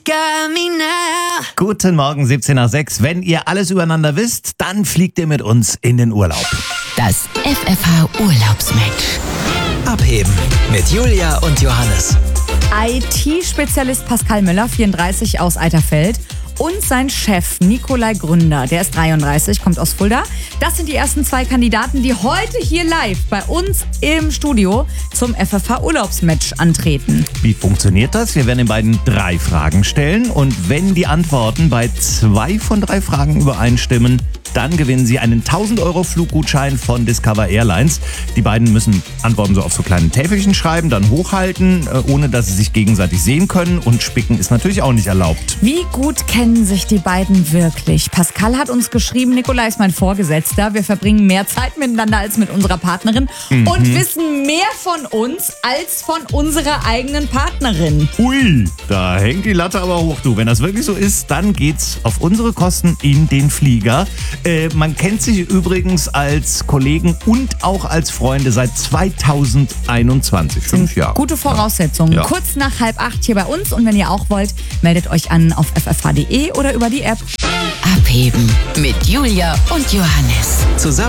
got me now. Guten Morgen, 17 nach 6. Wenn ihr alles übereinander wisst, dann fliegt ihr mit uns in den Urlaub. Das FFH-Urlaubsmatch. Abheben mit Julia und Johannes. IT-Spezialist Pascal Müller, 34, aus Eiterfeld. Und sein Chef Nikolai Gründer, der ist 33, kommt aus Fulda. Das sind die ersten zwei Kandidaten, die heute hier live bei uns im Studio zum FFH-Urlaubsmatch antreten. Wie funktioniert das? Wir werden den beiden 3 Fragen stellen und wenn die Antworten bei 2 von 3 Fragen übereinstimmen, dann gewinnen Sie einen 1000 € Fluggutschein von Discover Airlines. Die beiden müssen Antworten so auf so kleinen Täfelchen schreiben, dann hochhalten, ohne dass sie sich gegenseitig sehen können. Und spicken ist natürlich auch nicht erlaubt. Wie gut kennen sich die beiden wirklich? Pascal hat uns geschrieben, Nikolai ist mein Vorgesetzter. Wir verbringen mehr Zeit miteinander als mit unserer Partnerin und wissen mehr von uns als von unserer eigenen Partnerin. Ui, da hängt die Latte aber hoch, du. Wenn das wirklich so ist, dann geht's auf unsere Kosten in den Flieger. Man kennt sich übrigens als Kollegen und auch als Freunde seit 2021. 5 Jahre. Gute Voraussetzungen. Ja. Kurz nach 7:30 hier bei uns. Und wenn ihr auch wollt, meldet euch an auf ffh.de oder über die App. Abheben mit Julia und Johannes. Zusammen